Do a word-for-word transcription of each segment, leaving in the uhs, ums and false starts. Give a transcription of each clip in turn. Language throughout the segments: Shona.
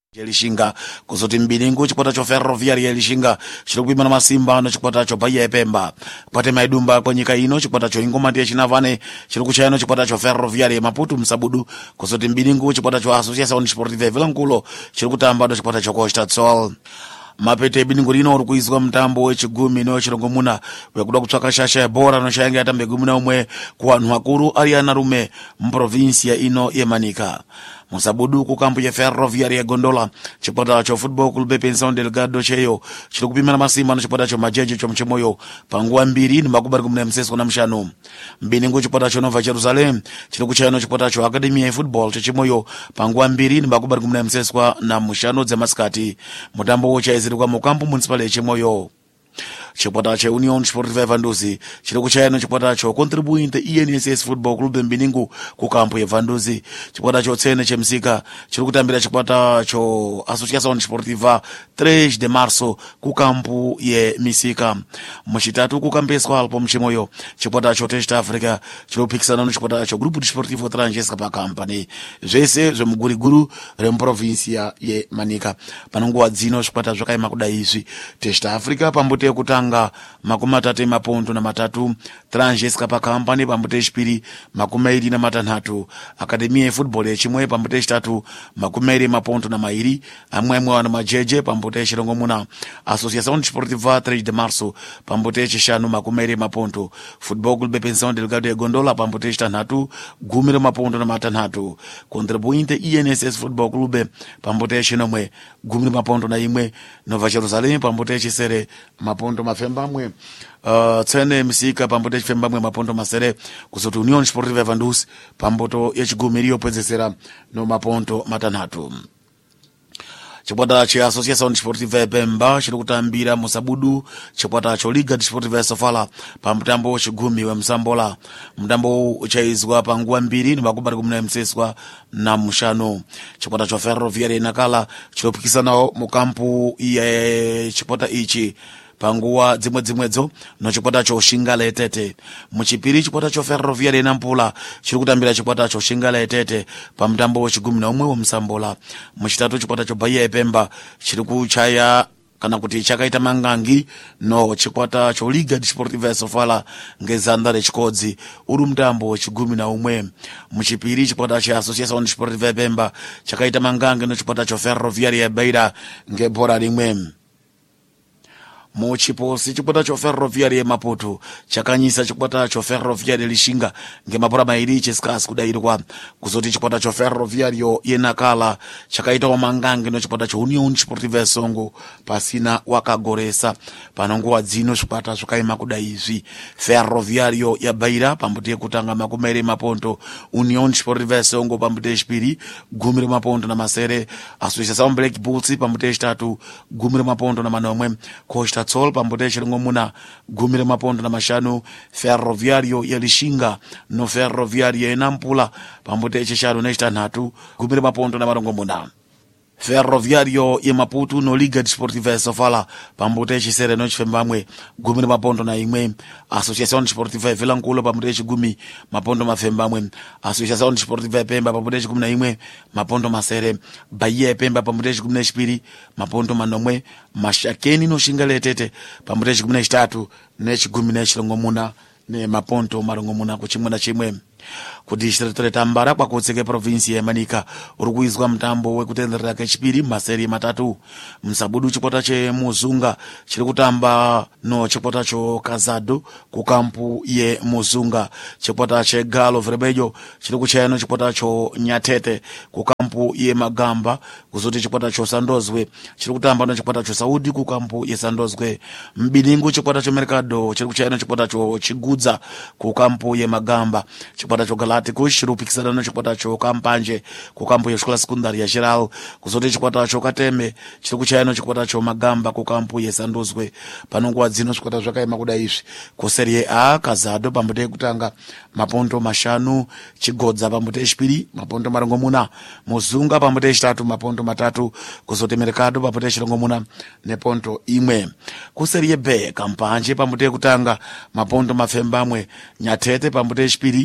Yelishinga kuzoti Mbilingu chikwata cho Ferroviari Yelishinga chiri kupimana masimba no chikwata cho Bahia Pemba pate maidumba kwa nyika ino chikwata cho Ingoma ndiye chinavane chiri kuchayano chikwata cho Ferroviari Maputo Msabudu kuzoti Mbilingu chikwata cho Associação Desportiva Vilankulo chiri kutamba no chikwata cho Costa do Sol. Mapete Bilingu rino uri kuizwa mtambo wechigumi no chirongomuna wekuda kutsvaka shasha bora no shayange atambe gumi na umwe kuwanhu akuru ari anarume mprovinsia ino yemanika. Musabudu ku kampu ya Ferroviari ya Gondola chikwata cho Football Club Pensão Delgado cheyo chiri kupimana masimba no chikwata cho Majeje cho Mchemoyo panguwa mbiri ni makubari kumne mseso na mshanu. Mbilingu chikwata cho Nova Jerusalem chiri kuchayano chikwata cho Academy ya Football cho Chimoyo panguwa mbiri ni makubari kumne mseso na mshanu ze maskati mutambo ucha iziri kwa mukampu municipal ya Chimoyo. Chikwata cha Union Sportiva Vanduzi chiri kuchayano chikwata cho Contribuinte I N S S Football Club Mbilingu ku kampu ya Vanduzi chikwata cho Tsene chemsika chiri kutambira chikwata cho Associação Sportiva três de março ku kampu ye Misika muchitatu ku kampeswa alpo Mchimoyo chikwata cho Test Africa chiri kupikisana no chikwata cho Grupo Desportivo Trangesca pa company zvese zvemuguriguru remprovincia ye Manika panonguwa dzino chikwata zvakaima kudai izvi Test Africa pambote kutanga makumi matatu maponto na matatu Trangesca pa company pambote chipiri makumi mairi na matanhatu Academy ya Football ya Chimwe pambote chitatu makumi mairi maponto na mairi amwe amwe wana Majeje pambote chirongomuna Associação Desportiva três de março pambote chishanu makumi mairi maponto Football Club Pensão Delgado ya Gondola pambote chitanhatu gumire maponto na matanhatu Contribuinte I N S S Football Club pambote chinomwe gumire maponto na imwe Nova Jerusalem pambote chisere maponto mafembamwe uh, Tsene Misika pambote chifembamwe maponto masere kusoti Union Sportiva Vanduzi pamboto yechigumiriyo pwezesera no maponto matanhatu. Chikwata cha Associação Desportiva Pemba chiri kutambira Musabudu chikwata cho Liga Desportiva Sofala pamtambo chigumi wa Msambola mtambo uchaizwa panguwa mbiri ni makubari kumna mseswa na mshano. Chikwata cho Ferroviari Nakala chilopikisana mukampu ya chikwata ichi panguwa dzimwe dzimwedzo no chikwata cho Shingale Etete muchipiri chikwata cho Ferroviari Nampula chiri kutambira chikwata cho Shingale Etete pamtambo chigumi na umwe wa Msambola muchitatu chikwata cho Bahia Pemba chiri kuchaya kana kuti chakaita mangangi no chikwata cho Liga Desportiva Sofala ngezanda rechikodzi uri mtambo chigumi na umwe muchipiri chikwata cha Associação Desportiva Pemba chakaita mangangi no chikwata cho Ferroviari ya Beira ngebora rimwe. Muchiposi chikwata cho Ferroviari ya Maputo chakanyisa chikwata cho Ferroviari Lishinga ngemapora mairi cheskas kudairwa kuzoti chikwata cho Ferroviari ye Nakala chakaita wamangange no chikwata cho Union Sportiva Songo pasina wakagoresa panonguwa dzino chikwata zvakaima kudai izvi Ferroviari ya Beira pambote kutanga makumere maponto Union Sportiva Songo pambote chipiri gumire maponto na masere Associação Black Bulls pambote chitatu gumire maponto na manomwe Costa Sol pambote chirongomuna gumire maponto na mashanu Ferroviario ya Lishinga no Ferroviario ya Nampula pambote chishanu na chitanhatu gumire maponto na marongomuna Ferroviario ya Maputo no Liga Desportiva ya Sofala pambote chisere no chifembamwe gumire maponto na imwe Associação Desportiva ya Vilankulo pambote chigumi maponto mafembamwe Associação Desportiva ya Pemba pambote chigumi na imwe maponto masere Bahia Pemba pambote chigumi na chipiri maponto manomwe Mashakeni no Shingale Etete pambote chigumi na chitatu ne chigumi na chirongomuna ne maponto marongomuna kuchimwe na chimwe. Kuti chitetere tambara kwa kutseke provinsi ya Manika urikuizwa mtambo wekutenderera kechipiri maseri matatu Msabudu chikwata che Muzunga chiri kutamba no chikwata cho Kazado ku kampu ye Muzunga chikwata che Galo Verbejo chiri kuchayano chikwata cho Nyatete ku kampu ye Magamba kuzoti chikwata cho Sandozwe chiri kutamba no chikwata cho Saudi ku kampu ye Sandozwe Mbilingu chikwata cho Mercado chiri kuchayano chikwata cho Chigudza ku kampu ye Magamba chikwata cho Galati kushiri kupikisana no chikwata cho Kampanje ku kampu ya Escola Secundária Geral kuzoti chikwata cho Kateme chiri kuchayano chikwata cho Magamba ku kampu ye Sandozwe panonguwa dzino chikwata zvakaima kudai izvi ku Serie A Kazado pambote kutanga maponto mashanu Chigodza pambote chipiri maponto marongomuna Muzunga pambote chitatu maponto matatu kuzoti Mercado pambote chirongomuna neponto imwe ku Serie B Kampanje pambote kutanga maponto mafembamwe Nyatete pambote chipiri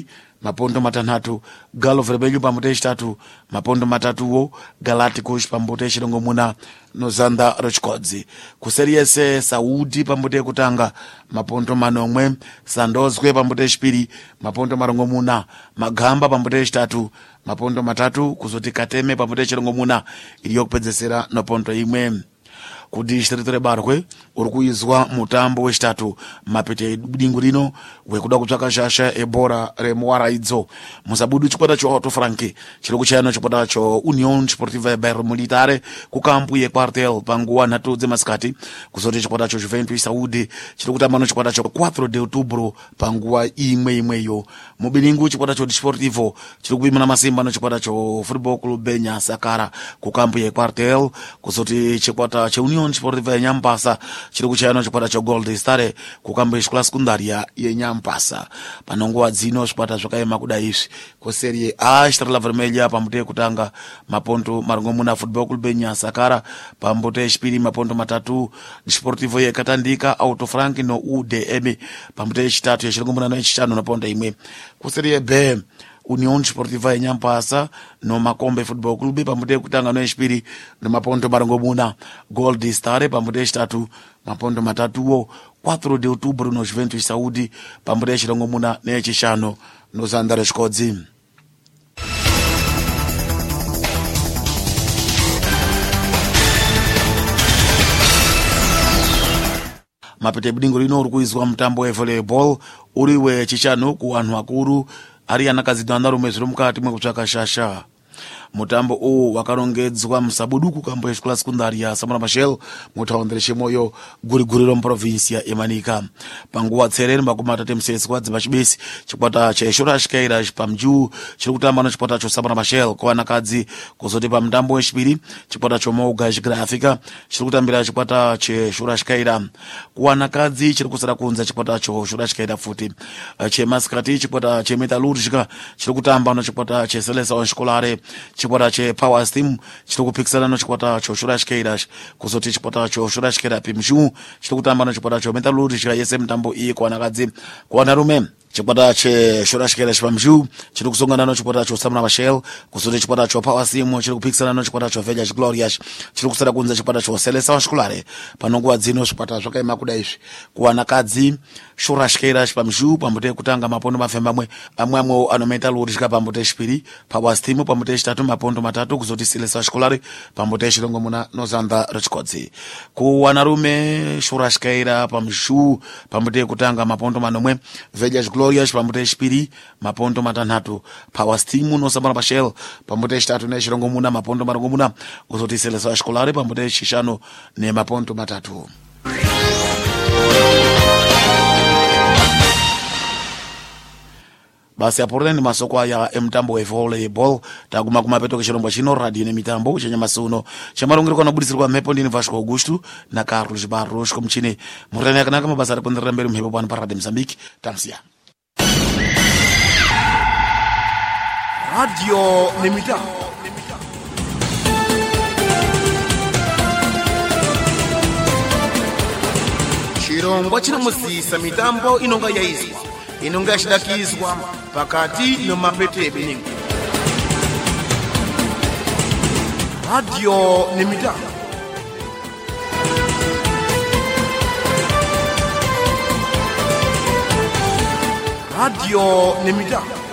mapondo matanhatu. Galo Vermelho pambuto chitatu mapondo matatuwo. Galácticos pambuto chirongomuna nozanda rochikodzi. Kuserie C Saúde pambuto kutanga mapondo manomwe. Sandozwe pambuto chipiri mapondo marongomuna. Magamba pambuto chitatu mapondo matatu. Kuzoti Kateme pambuto chirongomuna iliyo kupedzesera nopondo imwe. Kudistrict Barwe urikuizwa mutambo wechitatu mapete dingu rino wekuda kutsvaka shasha ebora remuwaraidzo musabudu chikwata cho Otto Franke chiri kuchayana chikwata cho Union Sportiva Bairro Militare kukampu yeKwartel panguwa nhatu dzemasikati. Kuzoti chikwata cho Juventus Saúde chiri kutamba no chikwata cho quatro de outubro panguwa imwe imweyo. Mubilingu chikwata cho Desportivo chiri kuimana masimba no chikwata cho Football Club Benya Sakara kukampu yeKwartel. Kuzoti chikwata cha Union Sportiva Nyampasa chiri kuchayana chikwata cho Gold Star kukampu yescola secundaria yeNyampasa. Panongowa dzino chikwata zvakaema kudai izvi kuserie A Estrela Vermelha pambuto kutanga mapondo marongomuna. Football Club Benya Sakara pambuto yechipiri mapondo matatu. Desportivo yekatandika Auto Frank no U D M pambuto yechitatu yechirongomuna no yechishanu naponda imwe. Kuserie B Union Sportiva yeNyampasa no Makombe Football Club pambuto kutanga no yechipiri no mapondo marongomuna. Gold Star pambuto yechitatu mapondo matatuwo. quatro de outubro no Juventus Saúde pambuto yechirongomuna no yechishanu no Zanda rochikodzi. Mapete bidingo rino urikuizwa mutambo we volleyball uriwe chishanu ku anhu akuru ari anakadzidwa narume zviri mukati mwekutsvaka shasha. Mutambo uwu wakarongedzwa musabudu kukambo yescola secundaria Samora Machel mutaundi reChimoyo guriguri romuprovinsia yeManika. Panguwa tserere makumi matatu musesi kwadzima chibesi chikwata cheshura shikaira pamjuu chiri kutamba no chikwata cho Samora Machel kuvanakadzi. Kuzoti pamutambo wechipiri chikwata cho Mauga Graphica chiri kutambira chikwata cheshura shikaira kuvanakadzi chiri kusara kunza chikwata cho shura shikaira futi. Chemasikati chikwata chemetalurgica chiri kutamba no chikwata cheSeleção Escolar. Chikwata che Power Steam chiri kupikisana no chikwata cho shura shikaira. Kuzoti chikwata cho shura shikaira pimjuu chiri kutamba no chikwata cho metalurgica yese mutambo iyi kuvanakadzi. Kuvanarume chikwata che shura shikaira pamjuu chiri kusongana no chikwata cho Samora Machel. Kuzoti chikwata cho Power Steam chiri kupikisana no chikwata cho Velhas Glórias chiri kusara kunza chikwata cho Seleção Escolar. Panongowa dzino chikwata zvakaema kudai izvi kuvanakadzi shura shikaira pamjuu pambuto kutanga mapondo mafembamwe amwe amwe ano metalurgica pambuto yechipiri. Power Steam pambuto yechitatu mapondo matatu. Kuzoti Seleção Escolar pambuto yechirongomuna no Zanda rochikodzi. Kuvanarume shura shikaira pamjuu pambuto kutanga mapondo manomwe. Velhas Glórias pambuto yechipiri mapondo matanhatu. Power Steam no Samora Machel pambuto yechitatu nechirongomuna mapondo marongomuna. Kuzoti Seleção Escolar pambuto yechishanu ne mapondo matatu. Basi aporeni masoko aya emtambo we volleyball taguma kumapeto kechirombo chino radio nemitambo chenyamasuno chamarongero nobudisirwa mhepo ndini Vasco Augusto na Carlos Barros komchine murani akanaka mabasa ari kuenderera mberi mhepo pano parade Mozambique tamsia radio nemitambo. Chirombo chinomusisa mitambo inonga yaizwa inonga yachidakizwa pakati nomapete ebeningo. Radio nemitambo. Radio nemitambo.